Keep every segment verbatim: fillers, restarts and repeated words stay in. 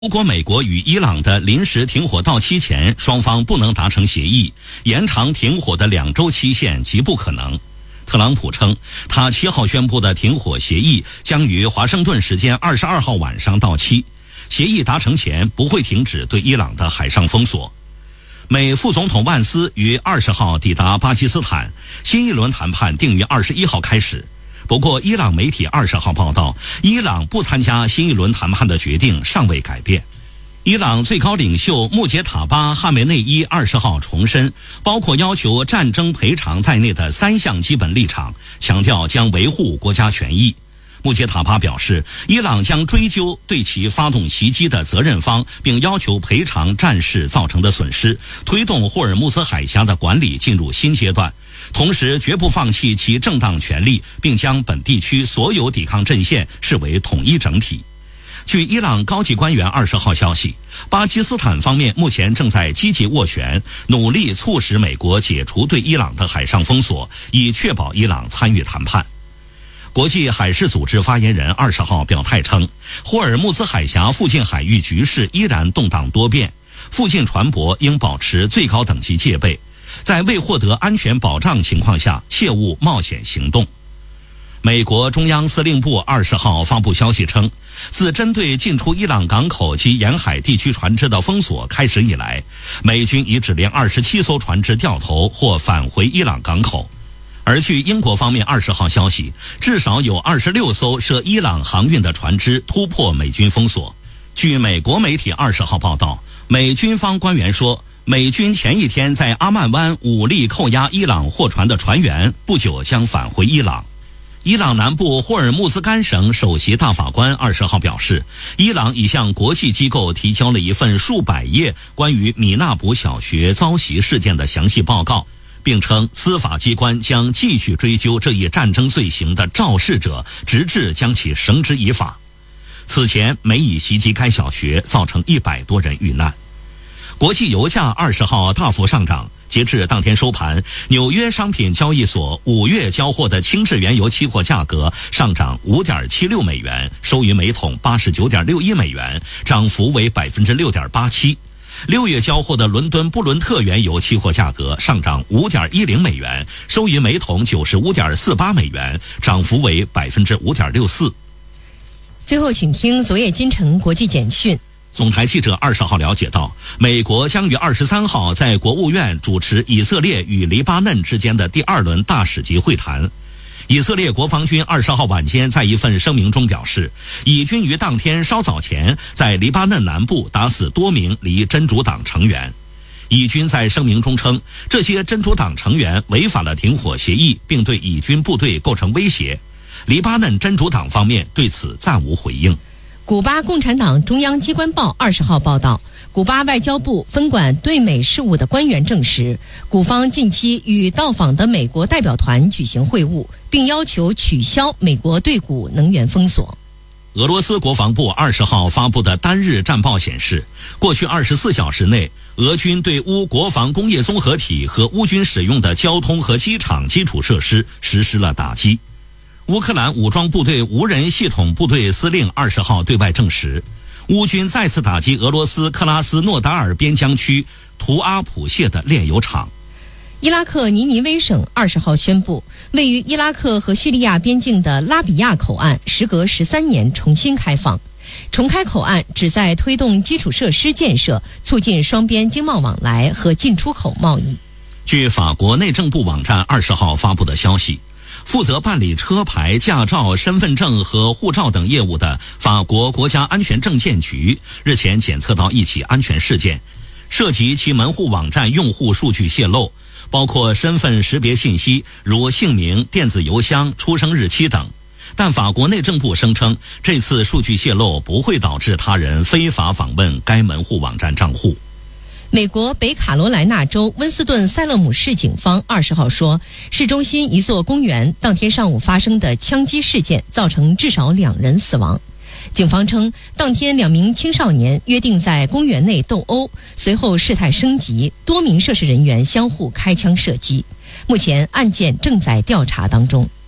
如果美国与伊朗的临时停火到期前，双方不能达成协议，延长停火的两周期限极不可能。特朗普称，他七号宣布的停火协议将于华盛顿时间二十二号晚上到期，协议达成前不会停止对伊朗的海上封锁。美副总统万斯于二十号抵达巴基斯坦，新一轮谈判定于二十一号开始。不过，伊朗媒体二十号报道，伊朗不参加新一轮谈判的决定尚未改变。伊朗最高领袖穆杰塔巴·哈梅内伊二十号重申，包括要求战争赔偿在内的三项基本立场，强调将维护国家权益。穆杰塔巴表示，伊朗将追究对其发动袭击的责任方，并要求赔偿战事造成的损失，推动霍尔木兹海峡的管理进入新阶段。同时绝不放弃其正当权利，并将本地区所有抵抗阵线视为统一整体。据伊朗高级官员二十号消息，巴基斯坦方面目前正在积极斡旋，努力促使美国解除对伊朗的海上封锁，以确保伊朗参与谈判。国际海事组织发言人二十号表态称，霍尔木兹海峡附近海域局势依然动荡多变，附近船舶应保持最高等级戒备，在未获得安全保障情况下，切勿冒险行动。美国中央司令部二十号发布消息称，自针对进出伊朗港口及沿海地区船只的封锁开始以来，美军已指令二十七艘船只掉头或返回伊朗港口。而据英国方面二十号消息，至少有二十六艘涉伊朗航运的船只突破美军封锁。据美国媒体二十号报道，美军方官员说，美军前一天在阿曼湾武力扣押伊朗货船的船员，不久将返回伊朗。伊朗南部霍尔木兹干省首席大法官二十号表示，伊朗已向国际机构提交了一份数百页关于米纳卜小学遭袭事件的详细报告，并称司法机关将继续追究这一战争罪行的肇事者，直至将其绳之以法。此前美以袭击该小学，造成一百多人遇难。国际油价二十号大幅上涨，截至当天收盘，纽约商品交易所五月交货的轻质原油期货价格上涨 五点七六美元，收于每桶 八十九点六一美元，涨幅为 百分之六点八七。六月交货的伦敦布伦特原油期货价格上涨 五点一零美元，收于每桶 九十五点四八美元，涨幅为 百分之五点六四。 最后请听昨夜今晨国际简讯。 总台记者二十号了解到，美国将于二十三号在国务院主持以色列与黎巴嫩之间的第二轮大使级会谈。以色列国防军二十号晚间在一份声明中表示，以军于当天稍早前在黎巴嫩南部打死多名离真主党成员。以军在声明中称，这些真主党成员违反了停火协议，并对以军部队构成威胁。黎巴嫩真主党方面对此暂无回应。 古巴共产党中央机关报二十号报道，古巴外交部分管对美事务的官员证实，古方近期与到访的美国代表团举行会晤，并要求取消美国对古能源封锁。 俄罗斯国防部二十号发布的单日战报显示，过去二十四小时内，俄军对乌国防工业综合体和乌军使用的交通和机场基础设施实施了打击。乌克兰武装部队无人系统部队司令二十号对外证实，乌军再次打击俄罗斯克拉斯诺达尔边疆区图阿普谢的炼油厂。 伊拉克尼尼微省二十号宣布，位于伊拉克和叙利亚边境的拉比亚口岸时隔十三年重新开放。重开口岸旨在推动基础设施建设，促进双边经贸往来和进出口贸易。 据法国内政部网站二十号发布的消息，负责办理车牌、驾照、身份证和护照等业务的法国国家安全证件局日前检测到一起安全事件，涉及其门户网站用户数据泄露，包括身份识别信息，如姓名、电子邮箱、出生日期等。但法国内政部声称，这次数据泄露不会导致他人非法访问该门户网站账户。 美国北卡罗来纳州温斯顿塞勒姆市警方二十号说，市中心一座公园当天上午发生的枪击事件造成至少两人死亡。警方称，当天两名青少年约定在公园内斗殴，随后事态升级，多名涉事人员相互开枪射击。目前案件正在调查当中。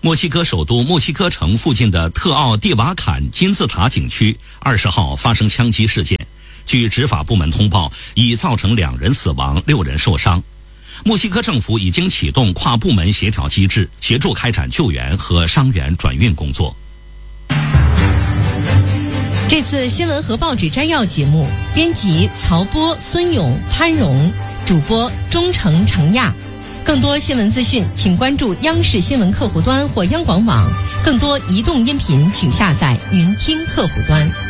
墨西哥首都墨西哥城附近的特奥蒂瓦坎金字塔景区二十号发生枪击事件，据执法部门通报，已造成两人死亡、六人受伤。墨西哥政府已经启动跨部门协调机制，协助开展救援和伤员转运工作。 这次新闻和报纸摘要节目，编辑曹波、孙勇、潘荣，主播钟诚、程亚。更多新闻资讯，请关注央视新闻客户端或央广网。更多移动音频，请下载云听客户端。